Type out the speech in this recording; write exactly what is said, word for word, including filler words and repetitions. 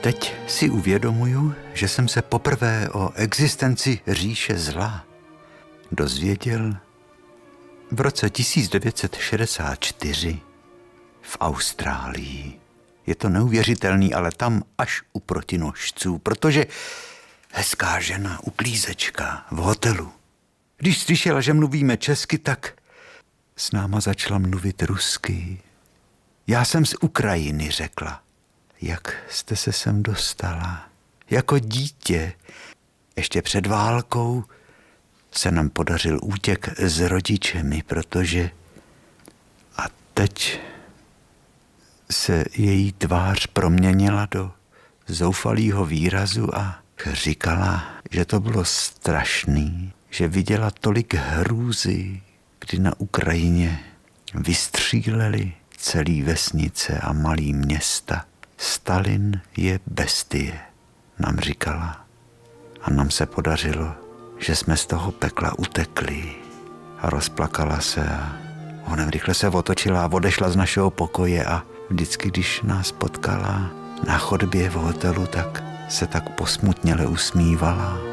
Teď si uvědomuju, že jsem se poprvé o existenci říše zla dozvěděl v roce tisíc devět set šedesát čtyři v Austrálii. Je to neuvěřitelný, ale tam až u protinožců, protože hezká žena, uklízečka v hotelu, když slyšela, že mluvíme česky, tak s náma začala mluvit rusky. Já jsem z Ukrajiny, řekla. Jak jste se sem dostala? Jako dítě. Ještě před válkou se nám podařil útěk s rodičemi, protože... A teď se její tvář proměnila do zoufalého výrazu a říkala, že to bylo strašný, že viděla tolik hrůzy, kdy na Ukrajině vystříleli celý vesnice a malý města. Stalin je bestie, nám říkala. A nám se podařilo, že jsme z toho pekla utekli. A rozplakala se a honem rychle se otočila a odešla z našeho pokoje a vždycky, když nás potkala na chodbě v hotelu, tak se tak posmutněle usmívala.